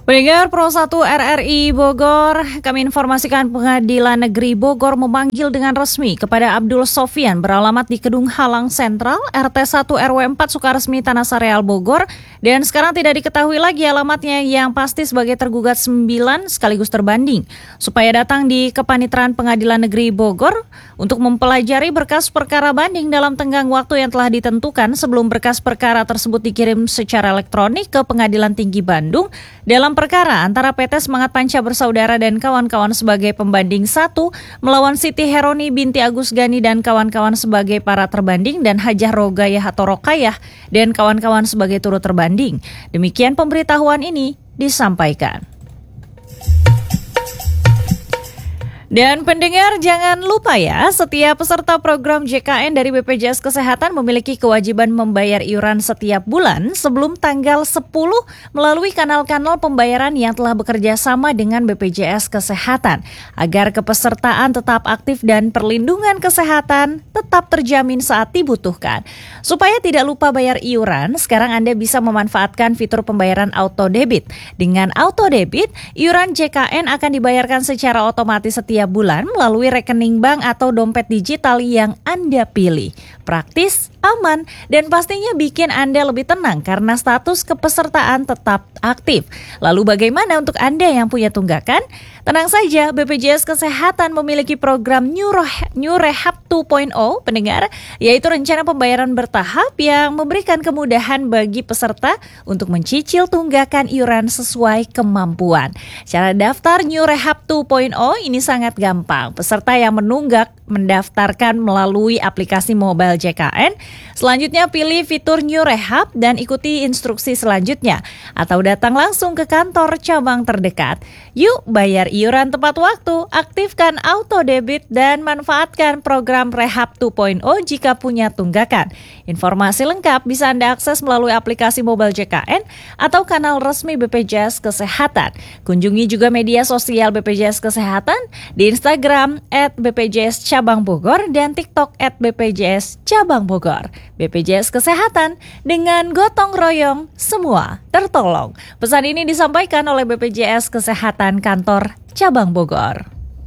Pendengar Pro 1 RRI Bogor, kami informasikan Pengadilan Negeri Bogor memanggil dengan resmi kepada Abdul Sofyan beralamat di Kedung Halang Sentral, RT 1 RW 4 Sukaresmi Tanah Sareal Bogor, dan sekarang tidak diketahui lagi alamatnya yang pasti sebagai tergugat 9 sekaligus terbanding, supaya datang di Kepaniteraan Pengadilan Negeri Bogor untuk mempelajari berkas perkara banding dalam tenggang waktu yang telah ditentukan sebelum berkas perkara tersebut dikirim secara elektronik ke Pengadilan Tinggi Bandung dalam perkara antara PT Semangat Panca Bersaudara dan kawan-kawan sebagai pembanding 1 melawan Siti Heroni binti Agus Gani dan kawan-kawan sebagai para terbanding dan Hajah Rogayah atau Rokayah dan kawan-kawan sebagai turut terbanding. Demikian pemberitahuan ini disampaikan. Dan pendengar jangan lupa ya, setiap peserta program JKN dari BPJS Kesehatan memiliki kewajiban membayar iuran setiap bulan sebelum tanggal 10 melalui kanal-kanal pembayaran yang telah bekerja sama dengan BPJS Kesehatan agar kepesertaan tetap aktif dan perlindungan kesehatan tetap terjamin saat dibutuhkan. Supaya tidak lupa bayar iuran, sekarang Anda bisa memanfaatkan fitur pembayaran auto debit. Dengan auto debit, iuran JKN akan dibayarkan secara otomatis setiap bulan melalui rekening bank atau dompet digital yang Anda pilih. Praktis, aman, dan pastinya bikin Anda lebih tenang karena status kepesertaan tetap aktif. Lalu bagaimana untuk Anda yang punya tunggakan? Tenang saja, BPJS Kesehatan memiliki program New Rehab 2.0, pendengar, yaitu rencana pembayaran bertahap yang memberikan kemudahan bagi peserta untuk mencicil tunggakan iuran sesuai kemampuan. Cara daftar New Rehab 2.0 ini sangat gampang. Peserta yang menunggak mendaftarkan melalui aplikasi mobile JKN. Selanjutnya pilih fitur New Rehab dan ikuti instruksi selanjutnya atau datang langsung ke kantor cabang terdekat. Yuk bayar iuran tepat waktu, aktifkan auto debit dan manfaatkan program Rehab 2.0 jika punya tunggakan. Informasi lengkap bisa Anda akses melalui aplikasi mobile JKN atau kanal resmi BPJS Kesehatan. Kunjungi juga media sosial BPJS Kesehatan di Instagram @BPJS Cabang Bogor dan TikTok @BPJS Cabang Bogor. BPJS Kesehatan dengan gotong royong semua tertolong. Pesan ini disampaikan oleh BPJS Kesehatan Kantor Cabang Bogor.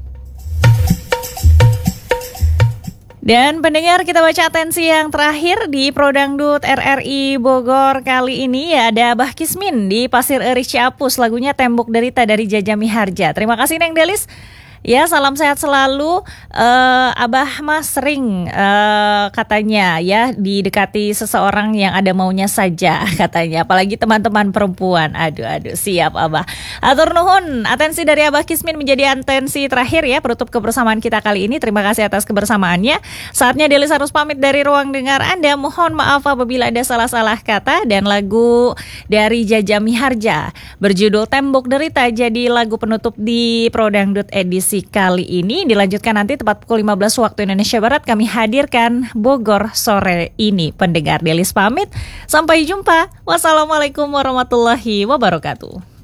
Dan pendengar, kita baca atensi yang terakhir di Prodangdut RRI Bogor kali ini ya, ada Abah Kismin di Pasir Eri Ciapus, lagunya Tembok Derita dari Jaja Miharja. Terima kasih Neng Delis. Ya, salam sehat selalu. Abah Mas sering katanya ya didekati seseorang yang ada maunya saja katanya, apalagi teman-teman perempuan. Aduh, siap Abah. Atur nuhun, atensi dari Abah Kismin menjadi atensi terakhir ya, penutup kebersamaan kita kali ini. Terima kasih atas kebersamaannya. Saatnya Delis harus pamit dari ruang dengar Anda. Mohon maaf apabila ada salah-salah kata, dan lagu dari Jaja Miharja berjudul Tembok Derita jadi lagu penutup di Prodangdut edisi kali ini. Dilanjutkan nanti tepat pukul 15 waktu Indonesia Barat kami hadirkan Bogor sore ini. Pendengar, Delis pamit. Sampai jumpa. Wassalamualaikum warahmatullahi wabarakatuh.